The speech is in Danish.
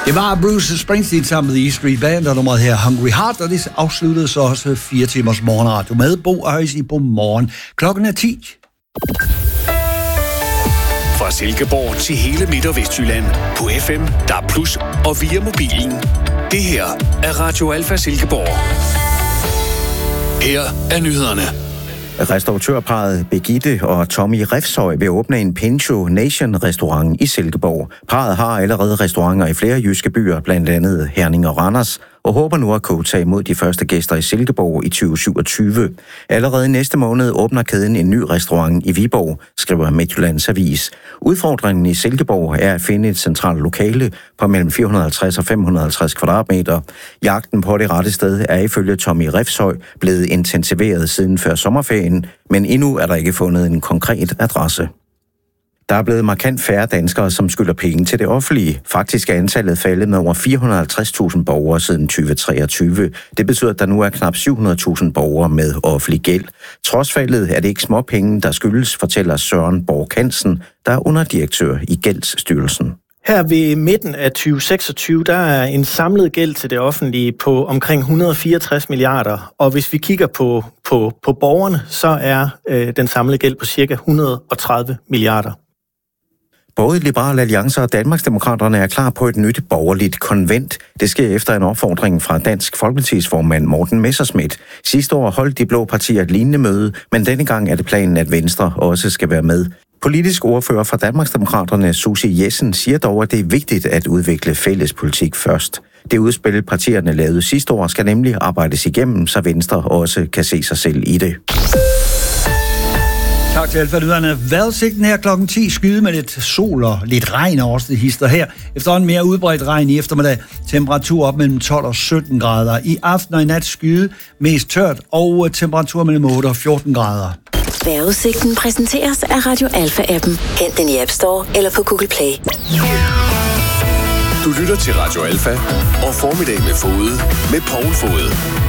Det var Bruce Springsteen sammen med The E Street Band, og nummeret her Hungry Heart, og det afsluttede så også 4 timers morgenradio med Bo Øjs i på morgen. Klokken er 10. Fra Silkeborg til hele Midt- og Vestjylland på FM, DAB+, og via mobilen. Det her er Radio Alfa Silkeborg. Her er nyhederne. Restauratørparret Birgitte og Tommy Refshøj vil åbne en Pincho Nation-restaurant i Silkeborg. Parret har allerede restauranter i flere jyske byer, blandt andet Herning og Randers, og håber nu at kunne tage imod de første gæster i Silkeborg i 2027. Allerede næste måned åbner kæden en ny restaurant i Viborg, skriver Midtjyllands Avis. Udfordringen i Silkeborg er at finde et centralt lokale på mellem 450 og 550 kvadratmeter. Jagten på det rette sted er ifølge Tommy Refshøj blevet intensiveret siden før sommerferien, men endnu er der ikke fundet en konkret adresse. Der er blevet markant færre danskere, som skylder penge til det offentlige. Faktisk er antallet faldet med over 450.000 borgere siden 2023. Det betyder, at der nu er knap 700.000 borgere med offentlig gæld. Trods faldet er det ikke småpenge, der skyldes, fortæller Søren Borg Hansen, der er underdirektør i Gældsstyrelsen. Her ved midten af 2026, der er en samlet gæld til det offentlige på omkring 164 milliarder. Og hvis vi kigger på borgerne, så er den samlede gæld på cirka 130 milliarder. Både Liberal Alliance og Danmarksdemokraterne er klar på et nyt borgerligt konvent. Det sker efter en opfordring fra Dansk Folkepartis formand Morten Messerschmidt. Sidste år holdt de blå partier et lignende møde, men denne gang er det planen, at Venstre også skal være med. Politisk ordfører fra Danmarksdemokraterne, Susie Jessen, siger dog, at det er vigtigt at udvikle fælles politik først. Det udspil, partierne lavede sidste år, skal nemlig arbejdes igennem, så Venstre også kan se sig selv i det. Tak til Alfa-lyderne. Vejrudsigten her klokken 10. Skyde med lidt sol og lidt regn også det hister her. Efterhånden mere udbredt regn i eftermiddag. Temperatur op mellem 12 og 17 grader. I aften og i nat skyde mest tørt og temperatur mellem 8 og 14 grader. Vejrudsigten præsenteres af Radio Alfa-appen. Hent den i App Store eller på Google Play. Du lytter til Radio Alfa og Formiddag med Fode med Poul Fode.